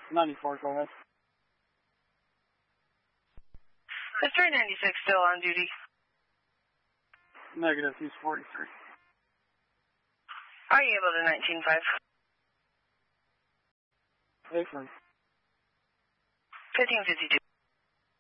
94, go ahead. Is 396 still on duty? Negative, he's 43. Are you able to 19.5? Apron. 1552.